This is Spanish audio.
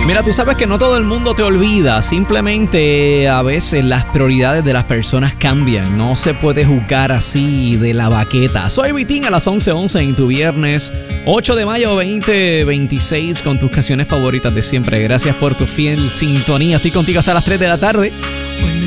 Mira, tú sabes que no todo el mundo te olvida, simplemente a veces las prioridades de las personas cambian, no se puede juzgar así de la baqueta. Soy Vitín a las 11:11 en tu viernes 8 de mayo 2026 con tus canciones favoritas de siempre. Gracias por tu fiel sintonía, estoy contigo hasta las 3 de la tarde.